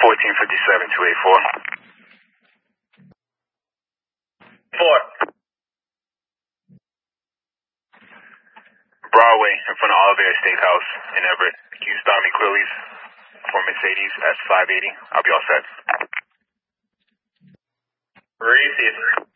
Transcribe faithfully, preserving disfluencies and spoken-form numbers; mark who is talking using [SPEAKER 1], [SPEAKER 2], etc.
[SPEAKER 1] fourteen fifty-seven two eighty-four. Four. Broadway, in front of Oliver Steakhouse in Everett. Can you start me clearly for Mercedes S five eighty? I'll be all set. Receive.